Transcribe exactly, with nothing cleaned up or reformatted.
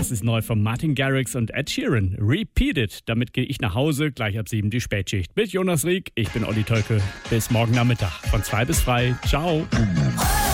Das ist neu von Martin Garrix und Ed Sheeran. Repeat It. Damit gehe ich nach Hause, gleich ab sieben die Spätschicht. Mit Jonas Rieck, ich bin Olli Tölke. Bis morgen Nachmittag von zwei bis drei. Ciao.